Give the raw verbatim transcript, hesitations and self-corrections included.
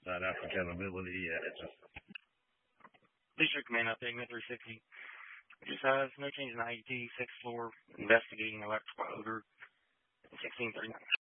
that applicability yet. It's just District Command Update, Mid three sixty. Just has no change in I E T, sixth floor, investigating electrical odor, sixteen thirty-nine.